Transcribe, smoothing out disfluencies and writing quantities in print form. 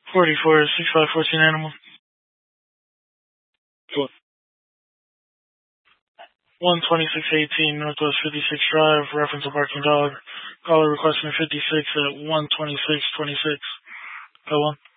44 6514 animal. Sure. 12618 Northwest 56 Drive, reference a barking dog. Caller requesting 56 at 12626. Go on.